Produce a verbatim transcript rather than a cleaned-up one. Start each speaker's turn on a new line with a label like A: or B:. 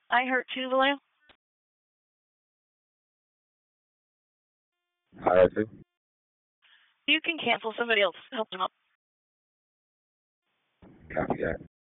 A: I heard Tuvalu.
B: I see.
A: You can cancel. Somebody else help them up.
B: Copy that.